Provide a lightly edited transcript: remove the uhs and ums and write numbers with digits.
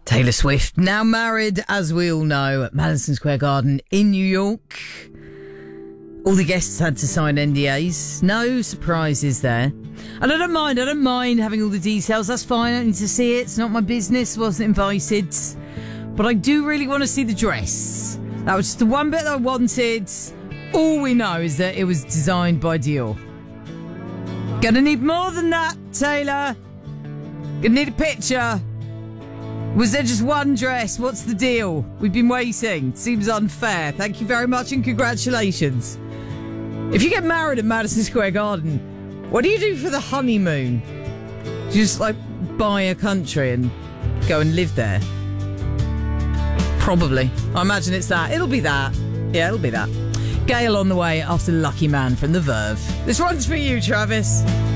Taylor Swift, now married, as we all know, at Madison Square Garden in New York. All the guests had to sign NDAs. No surprises there. And I don't mind having all the details. That's fine. I don't need to see it. It's not my business. I wasn't invited. But I do really want to see the dress. That was just the one bit that I wanted. All we know is that it was designed by Dior. Gonna need more than that, Taylor. Gonna need a picture. Was there just one dress? What's the deal? We've been waiting. Seems unfair. Thank you very much and congratulations. If you get married at Madison Square Garden, what do you do for the honeymoon? Do you just buy a country and go and live there? Probably. I imagine it's that. It'll be that. Yeah, it'll be that. Gail on the way after Lucky Man from The Verve. This one's for you, Travis.